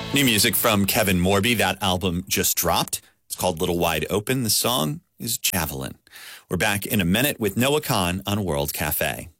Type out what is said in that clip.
New music from Kevin Morby. That album just dropped. It's called Little Wide Open. The song is Javelin. We're back in a minute with Noah Kahn on World Cafe.